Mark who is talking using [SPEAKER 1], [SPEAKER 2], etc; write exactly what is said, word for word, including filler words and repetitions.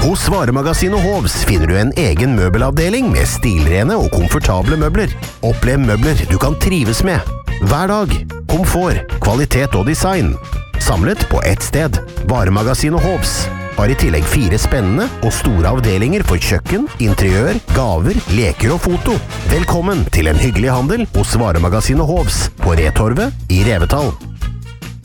[SPEAKER 1] Hos Varemagasinet Hovs finner du en egen møbelavdeling med stilrene og komfortable møbler. Opplev møbler du kan trives med. Hver dag. Komfort, kvalitet og design. Samlet på ett sted. Varemagasinet Hovs har i tillegg fire spennende og store avdelinger for kjøkken, interiør, gaver, leker og foto. Velkommen til en hyggelig handel hos Varemagasinet Hovs på Retorvet i Revetal.